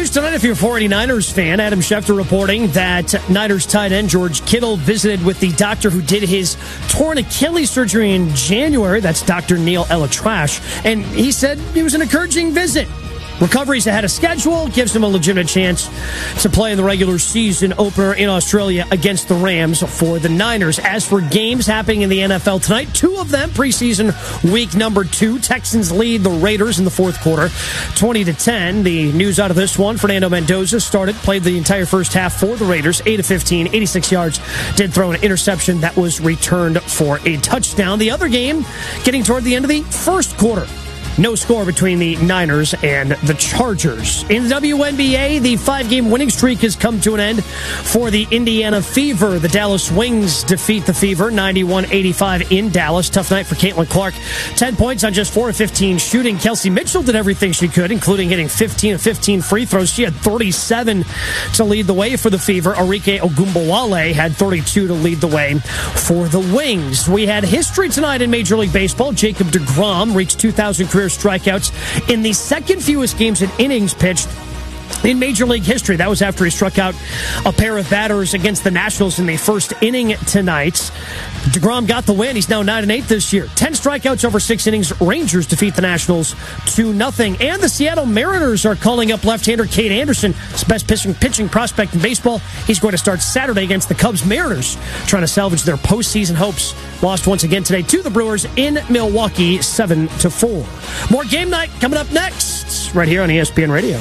News tonight, if you're a 49ers fan, Adam Schefter reporting that Niners tight end George Kittle visited with the doctor who did his torn Achilles surgery in January. That's Dr. Neil Elatrash. And he said it was an encouraging visit. Recovery's ahead of schedule, gives him a legitimate chance to play in the regular season opener in Australia against the Rams for the Niners. As for games happening in the NFL tonight, two of them preseason week number 2. Texans lead the Raiders in the fourth quarter, 20-10. The news out of this one, Fernando Mendoza played the entire first half for the Raiders, 8 of 15, 86 yards, did throw an interception that was returned for a touchdown. The other game getting toward the end of the first quarter. No score between the Niners and the Chargers. In the WNBA, the 5-game winning streak has come to an end for the Indiana Fever. The Dallas Wings defeat the Fever 91-85 in Dallas. Tough night for Caitlin Clark. 10 points on just 4 of 15 shooting. Kelsey Mitchell did everything she could, including hitting 15 of 15 free throws. She had 37 to lead the way for the Fever. Arike Ogunbowale had 32 to lead the way for the Wings. We had history tonight in Major League Baseball. Jacob deGrom reached 2,000 career strikeouts in the second fewest games in innings pitched in Major League history. That was after he struck out a pair of batters against the Nationals in the first inning tonight. deGrom got the win. He's now 9-8 this year. 10 strikeouts over 6 innings. Rangers defeat the Nationals 2-0. And the Seattle Mariners are calling up left-hander Cade Anderson, his best pitching prospect in baseball. He's going to start Saturday against the Cubs. Mariners trying to salvage their postseason hopes. Lost once again today to the Brewers in Milwaukee, 7-4. More game night coming up next, right here on ESPN Radio.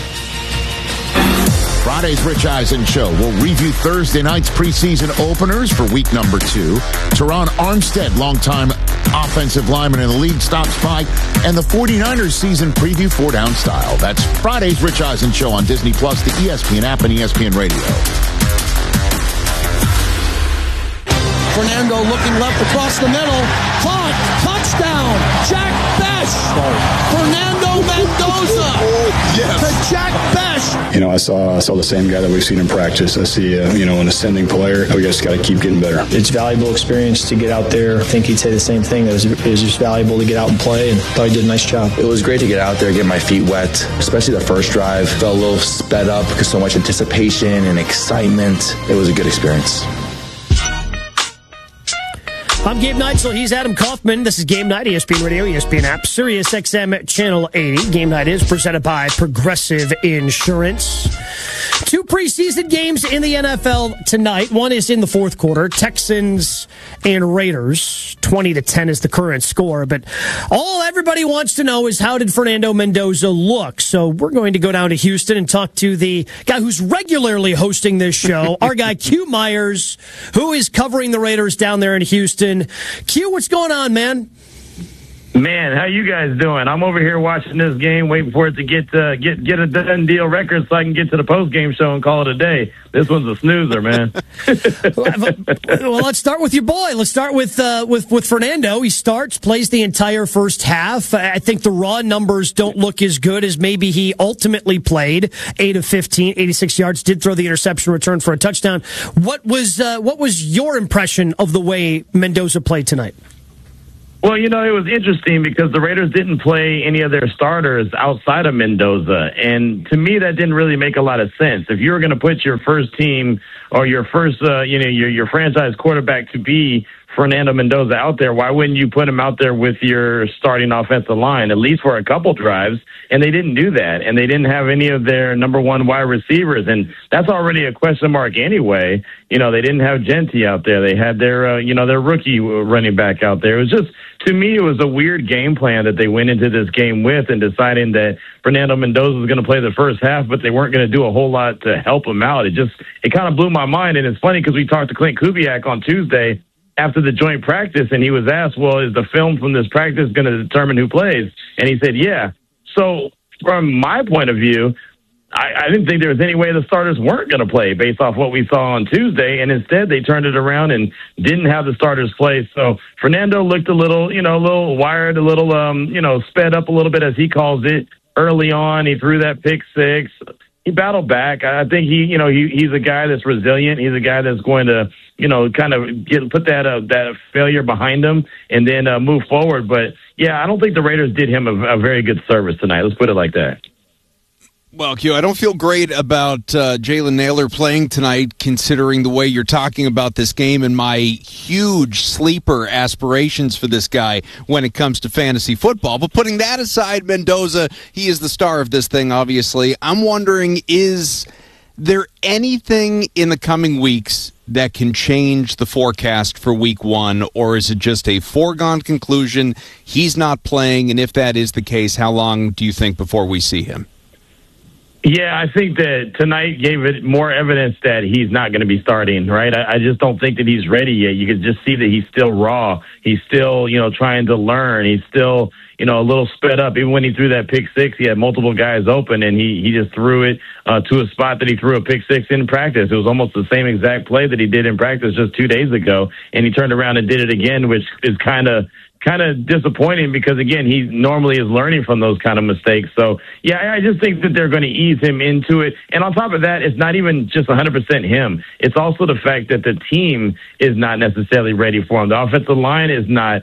Friday's Rich Eisen Show will review Thursday night's preseason openers for week number 2. Teron Armstead, longtime offensive lineman in the league, stops by, and the 49ers season preview 4-down style. That's Friday's Rich Eisen Show on Disney+, the ESPN app, and ESPN Radio. Fernando looking left across the middle. Caught. Touchdown. Jack Bech. Fernando Mendoza. Yes. To Jack Bech. You know, I saw the same guy that we've seen in practice. I see, an ascending player. We just got to keep getting better. It's valuable experience to get out there. I think he'd say the same thing. It was just valuable to get out and play, and thought he did a nice job. It was great to get out there, get my feet wet, especially the first drive. Felt a little sped up because so much anticipation and excitement. It was a good experience. I'm Gabe Neitzel. He's Adam Kaufman. This is Game Night, ESPN Radio, ESPN app, Sirius XM Channel 80. Game Night is presented by Progressive Insurance. 2 preseason games in the NFL tonight. One is in the fourth quarter. Texans and Raiders. 20-10 is the current score. But all everybody wants to know is, how did Fernando Mendoza look? So we're going to go down to Houston and talk to the guy who's regularly hosting this show, our guy Q Myers, who is covering the Raiders down there in Houston. Q, what's going on, man? Man, how you guys doing? I'm over here watching this game, waiting for it to get a done deal record so I can get to the post-game show and call it a day. This one's a snoozer, man. Well, let's start with your boy. Let's start with Fernando. He plays the entire first half. I think the raw numbers don't look as good as maybe he ultimately played. 8 of 15, 86 yards, did throw the interception, return for a touchdown. What was your impression of the way Mendoza played tonight? Well, it was interesting because the Raiders didn't play any of their starters outside of Mendoza. And to me, that didn't really make a lot of sense. If you were going to put your first team or your first, your franchise quarterback to be Fernando Mendoza out there, why wouldn't you put him out there with your starting offensive line, at least for a couple drives? And they didn't do that. And they didn't have any of their number one wide receivers. And that's already a question mark anyway. They didn't have Genty out there. They had their rookie running back out there. It was just, to me, it was a weird game plan that they went into this game with, and deciding that Fernando Mendoza was going to play the first half, but they weren't going to do a whole lot to help him out. It kind of blew my mind. And it's funny because we talked to Clint Kubiak on Tuesday after the joint practice, and he was asked, well, is the film from this practice going to determine who plays? And he said, yeah. So from my point of view, I didn't think there was any way the starters weren't going to play based off what we saw on Tuesday, and instead they turned it around and didn't have the starters play. So Fernando looked a little wired, a little, sped up a little bit, as he calls it, early on. He threw that pick six. He battled back. I think he's a guy that's resilient. He's a guy that's going to, kind of put that failure behind him and then move forward. But yeah, I don't think the Raiders did him a very good service tonight. Let's put it like that. Well, Q, I don't feel great about Jalen Nailor playing tonight, considering the way you're talking about this game and my huge sleeper aspirations for this guy when it comes to fantasy football. But putting that aside, Mendoza, he is the star of this thing, obviously. I'm wondering, is there anything in the coming weeks that can change the forecast for week one, or is it just a foregone conclusion? He's not playing, and if that is the case, how long do you think before we see him? Yeah, I think that tonight gave it more evidence that he's not going to be starting, right? I just don't think that he's ready yet. You could just see that he's still raw. He's still, trying to learn. He's still, a little sped up. Even when he threw that pick six, he had multiple guys open, and he just threw it to a spot that he threw a pick six in practice. It was almost the same exact play that he did in practice just 2 days ago, and he turned around and did it again, which is kind of disappointing because, again, he normally is learning from those kind of mistakes. So, yeah, I just think that they're going to ease him into it. And on top of that, it's not even just 100% him. It's also the fact that the team is not necessarily ready for him. The offensive line is not,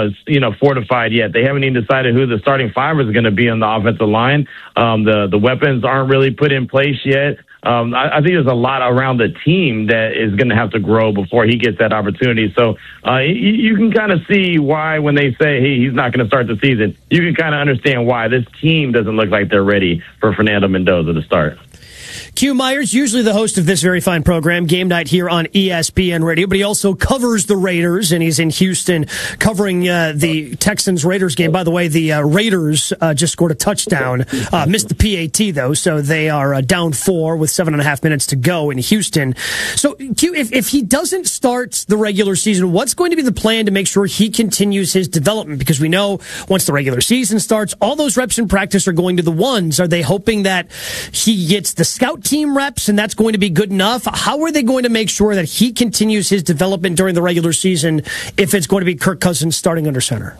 fortified yet. They haven't even decided who the starting five is going to be on the offensive line. The weapons aren't really put in place yet. I think there's a lot around the team that is going to have to grow before he gets that opportunity. So you can kind of see why when they say, hey, he's not going to start the season, you can kind of understand why this team doesn't look like they're ready for Fernando Mendoza to start. Q Myers, usually the host of this very fine program, Game Night here on ESPN Radio, but he also covers the Raiders, and he's in Houston covering the Texans-Raiders game. By the way, the Raiders just scored a touchdown, missed the PAT, though, so they are down 4 with 7.5 minutes to go in Houston. So, Q, if he doesn't start the regular season, what's going to be the plan to make sure he continues his development? Because we know once the regular season starts, all those reps in practice are going to the ones. Are they hoping that he gets the scout team reps and that's going to be good enough? How are they going to make sure that he continues his development during the regular season if it's going to be Kirk Cousins starting under center?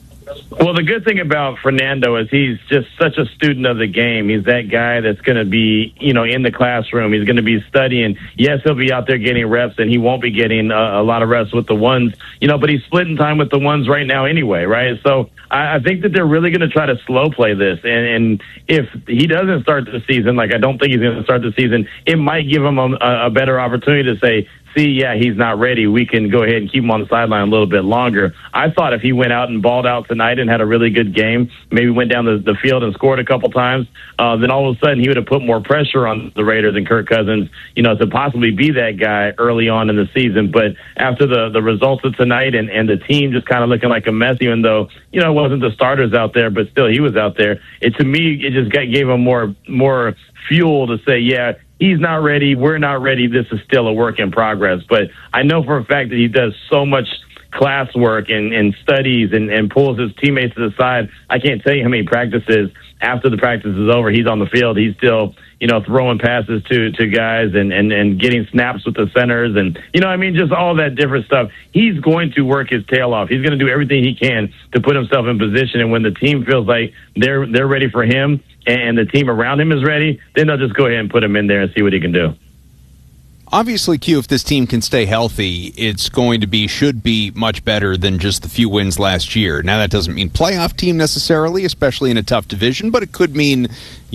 Well, the good thing about Fernando is he's just such a student of the game. He's that guy that's going to be, in the classroom. He's going to be studying. Yes, he'll be out there getting reps, and he won't be getting a lot of reps with the ones, but he's splitting time with the ones right now anyway, right? So I think that they're really going to try to slow play this. And if he doesn't start the season, like I don't think he's going to start the season, it might give him a better opportunity to say, he's not ready. We can go ahead and keep him on the sideline a little bit longer. I thought if he went out and balled out tonight and had a really good game, maybe went down the field and scored a couple times, then all of a sudden he would have put more pressure on the Raiders and Kirk Cousins, to possibly be that guy early on in the season. But after the results of tonight and the team just kind of looking like a mess, even though, it wasn't the starters out there, but still he was out there. To me, it just gave him more fuel to say, he's not ready. We're not ready. This is still a work in progress. But I know for a fact that he does so much classwork and studies and pulls his teammates to the side. I can't tell you how many practices after the practice is over, he's on the field. He's still, throwing passes to guys and getting snaps with the centers and, just all that different stuff. He's going to work his tail off. He's going to do everything he can to put himself in position. And when the team feels like they're ready for him and the team around him is ready, then they'll just go ahead and put him in there and see what he can do. Obviously, Q, if this team can stay healthy, should be much better than just the few wins last year. Now, that doesn't mean playoff team necessarily, especially in a tough division, but it could mean,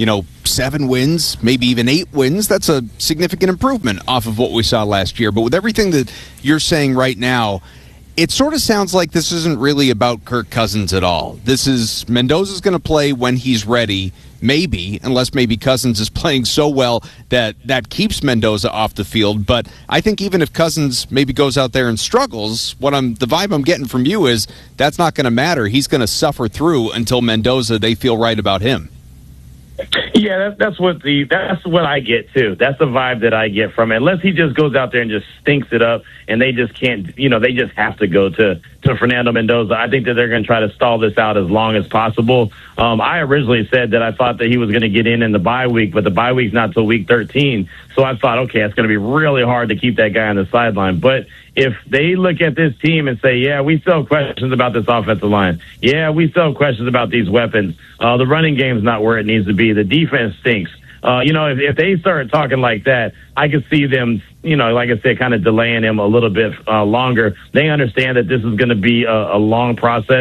7 wins, maybe even 8 wins. That's a significant improvement off of what we saw last year. But with everything that you're saying right now, it sort of sounds like this isn't really about Kirk Cousins at all. This is Mendoza's going to play when he's ready, maybe, unless maybe Cousins is playing so well that keeps Mendoza off the field. But I think even if Cousins maybe goes out there and struggles, the vibe I'm getting from you is that's not going to matter. He's going to suffer through until Mendoza, they feel right about him. Yeah, that's what I get too. That's the vibe that I get from it. Unless he just goes out there and just stinks it up, and they just can't, they just have to go to Fernando Mendoza. I think that they're going to try to stall this out as long as possible. I originally said that I thought that he was going to get in the bye week, but the bye week's not till week 13. So I thought, okay, it's going to be really hard to keep that guy on the sideline. But if they look at this team and say, we still have questions about this offensive line. Yeah, we still have questions about these weapons. The running game's not where it needs to be. The defense stinks. If they start talking like that, I could see them, like I said, kind of delaying him a little bit longer. They understand that this is going to be a long process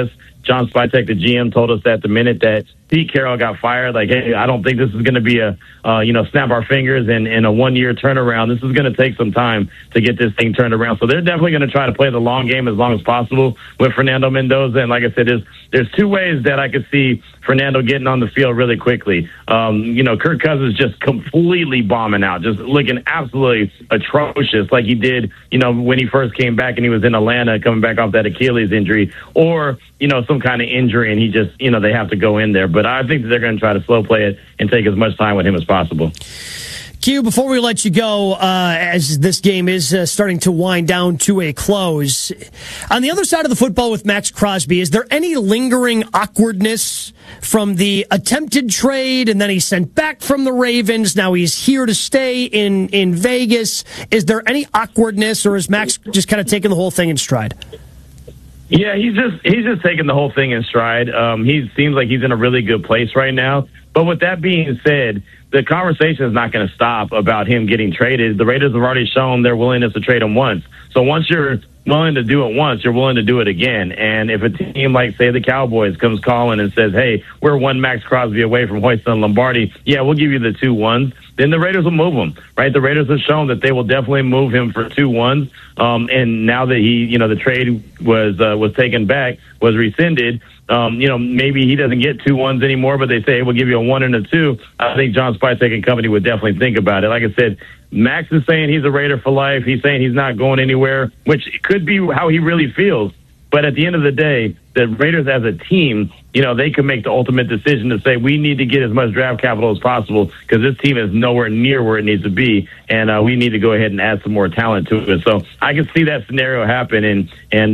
John Spytek, the GM, told us that the minute that Pete Carroll got fired, like, hey, I don't think this is going to be a, snap our fingers and a 1-year turnaround. This is going to take some time to get this thing turned around. So they're definitely going to try to play the long game as long as possible with Fernando Mendoza. And like I said, there's two ways that I could see Fernando getting on the field really quickly. Kirk Cousins just completely bombing out, just looking absolutely atrocious like he did, when he first came back and he was in Atlanta coming back off that Achilles injury, or, some kind of injury and he just, they have to go in there. But I think that they're going to try to slow play it and take as much time with him as possible. Q, before we let you go, as this game is starting to wind down to a close, on the other side of the football with Max Crosby, is there any lingering awkwardness from the attempted trade and then he's sent back from the Ravens? Now he's here to stay in Vegas. Is there any awkwardness, or is Max just kind of taking the whole thing in stride? Yeah, he's just taking the whole thing in stride. He seems like he's in a really good place right now. But with that being said, the conversation is not going to stop about him getting traded. The Raiders have already shown their willingness to trade him once. So once you're willing to do it once, you're willing to do it again. And if a team like, say, the Cowboys comes calling and says, hey, we're one Max Crosby away from hoisting Lombardi, yeah, we'll give you the 2 1s, then the Raiders will move him, right? The Raiders have shown that they will definitely move him for 2 1s. And now that he, the trade was taken back, was rescinded, maybe he doesn't get 2 1s anymore, but they say, hey, we'll give you a 1 and a 2. I think John Spytek and company would definitely think about it. Like I said, Max is saying he's a Raider for life. He's saying he's not going anywhere, which could be how he really feels. But at the end of the day, the Raiders as a team, they can make the ultimate decision to say we need to get as much draft capital as possible because this team is nowhere near where it needs to be, and we need to go ahead and add some more talent to it. So I can see that scenario happen, and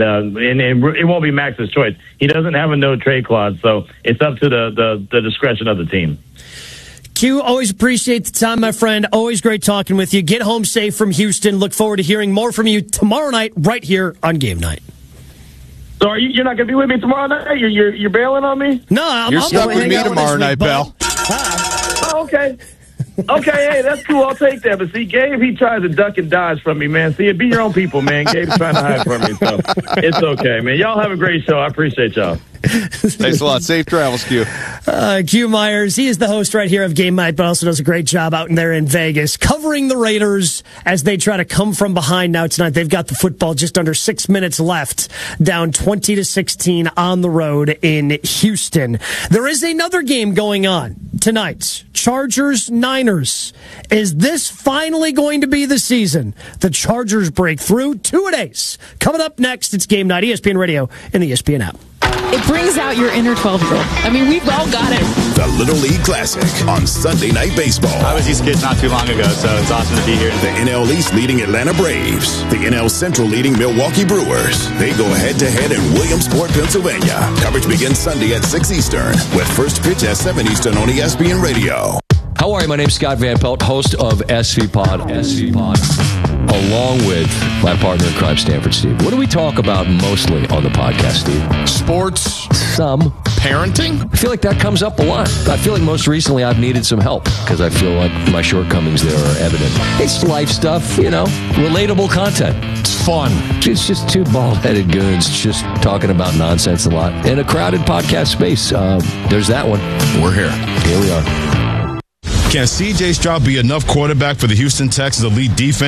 it won't be Max's choice. He doesn't have a no trade clause, so it's up to the discretion of the team. Q, always appreciate the time, my friend. Always great talking with you. Get home safe from Houston. Look forward to hearing more from you tomorrow night right here on Game Night. So you're not going to be with me tomorrow night? You're bailing on me? No, you're stuck with me tomorrow night, Bell. Oh, okay. Okay, hey, that's cool. I'll take that. But see, Gabe, he tries to duck and dodge from me, man. See, it be your own people, man. Gabe's trying to hide from me, so it's okay, man. Y'all have a great show. I appreciate y'all. Thanks a lot. Safe travels, Q. Q Myers, he is the host right here of Game Night, but also does a great job out in there in Vegas, covering the Raiders as they try to come from behind now tonight. They've got the football just under 6 minutes left, down 20-16 on the road in Houston. There is another game going on tonight. Chargers-Niners. Is this finally going to be the season the Chargers break through? 2-days. Coming up next, it's Game Night, ESPN Radio and the ESPN app. It brings out your inner 12-year-old. I mean, we've all got it. The Little League Classic on Sunday Night Baseball. I was these kids not too long ago, so it's awesome to be here. The NL East leading Atlanta Braves. The NL Central leading Milwaukee Brewers. They go head-to-head in Williamsport, Pennsylvania. Coverage begins Sunday at 6 Eastern with first pitch at 7 Eastern on ESPN Radio. How are you? My name's Scott Van Pelt, host of SV Pod. Along with my partner in crime, Stanford Steve. What do we talk about mostly on the podcast, Steve? Sports. Some. Parenting? I feel like that comes up a lot. I feel like most recently I've needed some help because I feel like my shortcomings there are evident. It's life stuff, relatable content. It's fun. It's just two bald-headed goons just talking about nonsense a lot. In a crowded podcast space, there's that one. We're here. Here we are. Can C.J. Stroud be enough quarterback for the Houston Texans' elite defense?